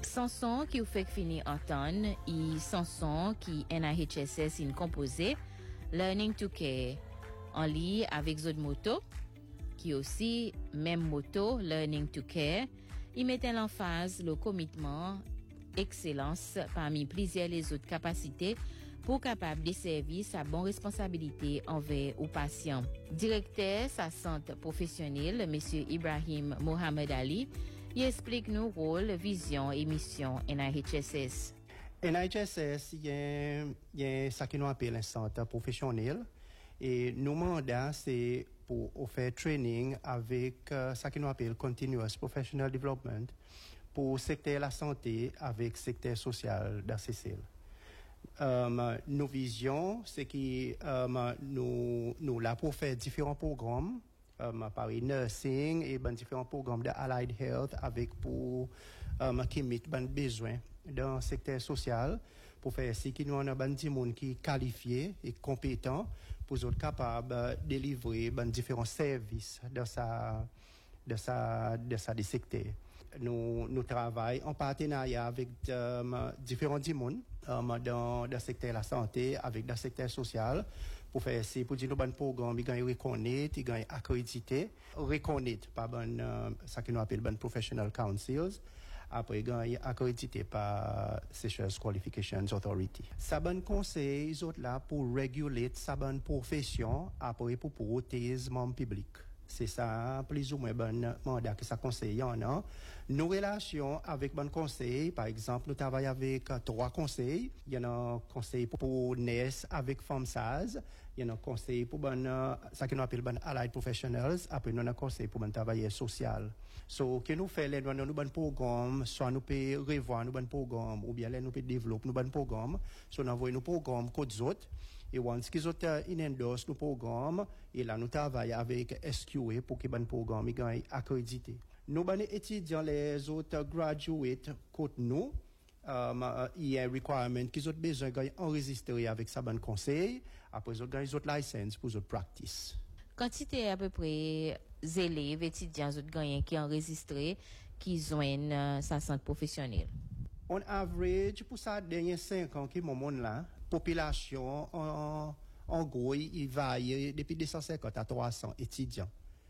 Sanson qui vous fait finir entendre et Sanson qui NIHSS in composé Learning to Care en ligne avec Zodmoto qui aussi même moto Learning to Care. Il mettait l'emphase le commitment excellence parmi plusieurs les autres capacités pour capable de servir sa bonne responsabilité envers aux patients. Directeur sa santé professionnelle, monsieur Ibrahim Mohamed Ali, il explique nos rôles, vision et mission NIHSS. NIHSS, il y a ça qui nous appelle un centre professionnel et nos mandats c'est pour faire training avec ça qui nous appelle continuous professional development pour secteur la santé avec secteur social d'ACCL. Nos visions, c'est que nous là pour faire différents programmes, par nursing et différents programmes de allied health avec pour qui mettent besoin dans le secteur social pour faire ce qui nous en a des gens qui qualifiés et compétents pour être capables de délivrer différents services dans des secteurs. Nous travaillons en partenariat avec différents gens dans le secteur de la santé, avec le secteur social, pour faire ça, pour dire nos bons programmes, ils gagnent reconnaître, ils gagnent accrédité, reconnaître par ça que nous appelons professional councils, après ils gagnent accrédité par Seychelles Qualifications Authority. Ça bon conseil, ils sont là pour réguler sa bonne profession, après pour protéger membres publics. C'est ça, plus ou moins bon mandat que ça conseille en a. Nos relations avec bon conseil, par exemple, nous travaillons avec 3 conseils. Il y en a un conseil pour NES avec FOMSAS. Il y en a un conseil pour ça que nous appelons bon allied professionals. Après, nous avons un conseil pour bon travailleur social. So, que nous faisons, nous bon programme, soit nous pouvons revoir nos bon programme, ou bien nous pouvons développer nos bon programme. So, nous envoyons nos programmes qu'aux autres. Et once qu'ils ont endorse nos programmes, et là nous travaillons avec SQA pour que le programme soit accrédité. Nous étudiants les autres graduates côté nous, il y a un requirement qu'ils ont besoin d'enregistrer avec sa bonne conseil, après ils ont une licence pour une practice. Quantité à peu près élèves étudiants qui ont enregistré qui ont sa santé professionnelle. On average pour ça dernier 5 ans qui moment là population en gros il varie depuis 250 à 300 étudiants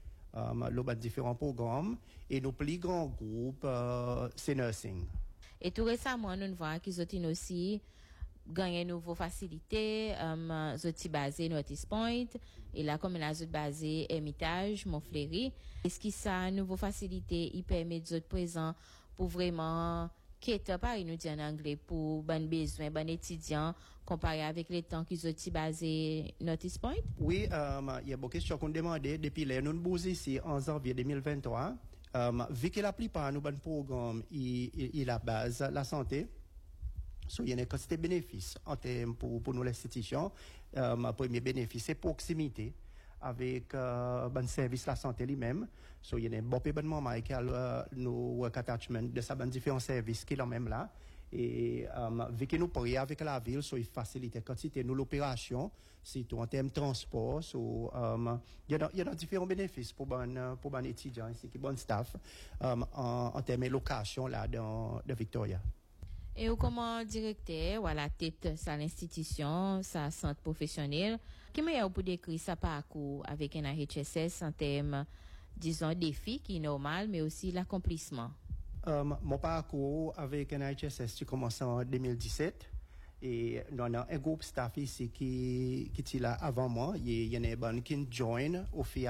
le différents programmes et nos plus grands groupes c'est nursing. Et tout récemment nous voyons qu'ils ont aussi gagné nouveau facilité zoti basé Notice Point et là comme la zoti basé Hermitage Montfleury. Est-ce que ça nouveau facilité il permet d'être présent pour vraiment qui est pareil nous dit en anglais pour ben besoin ben étudiants comparé avec les temps qu'ils ont basé Notice Point? Oui, il y a beaucoup de questions qu'on demandait depuis les nous nous ici en janvier 2023 vu que la plupart nous ben programme il a base la santé. So, il y a une quantité de bénéfices en termes pour nous l'institution. Premier bénéfice c'est proximité avec bon service la santé lui-même. So il y a un bon moment qui a nos work attachment de ça différents services qui sont même là et vu que nous parlons avec la ville so il facilite quantité nous l'opération surtout en termes de transport so il y a différents bénéfices pour bon étudiants ici qui bon staff en termes de location là dans de Victoria. Et comment directeur ou à la tête de l'institution, sa santé professionnelle, qui meilleur pour décrire sa parcours avec un NIHSS en termes, disons, défi qui est normal, mais aussi l'accomplissement? Mon parcours avec un NIHSS, j'ai commencé en 2017. Et nous avons un groupe staff ici qui est là avant moi. Il y en a un qui join au fil